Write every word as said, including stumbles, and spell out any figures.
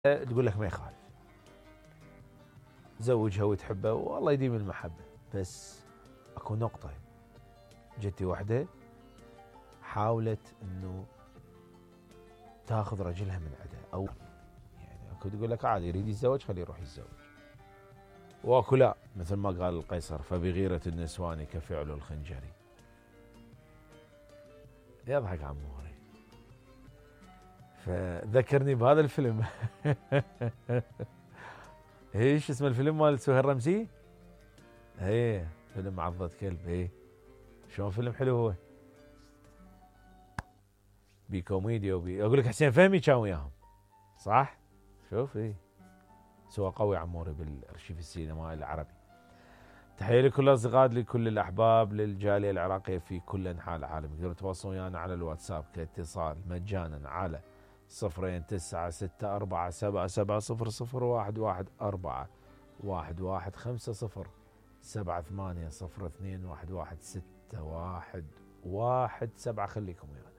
تقول لك ما يخالف، زوجها وتحبه والله يديم المحبة، بس اكو نقطة. جتي وحدة حاولت انه تاخذ رجلها من عدها، او يعني اكو تقول لك عادي يريد يتزوج خليه يروح يتزوج، واكو لا مثل ما قال القيصر فبغيرة النسوان كفعل الخنجر. يضحك عموري، فذكرني بهذا الفيلم. ايش اسم الفيلم مال سهير رمزي؟ ايه فيلم عضة كلب. ايه شلون فيلم حلو هو، بي كوميديا وبي اقول لك حسين فهمي كان وياهم صح؟ شوف ايه سوى قوي عموري بالارشيف السينمائي العربي. تحية لكل الاصدقاء، لكل الاحباب، للجاليه العراقيه في كل انحاء العالم. تقدروا تواصلون ويانا على الواتساب كاتصال مجانا على صفرين تسعة ستة أربعة سبعة سبعة صفر صفر واحد واحد أربعة واحد واحد خمسة صفر سبعة ثمانية صفر اثنين واحد واحد ستة واحد واحد سبعة. خليكم ويانا.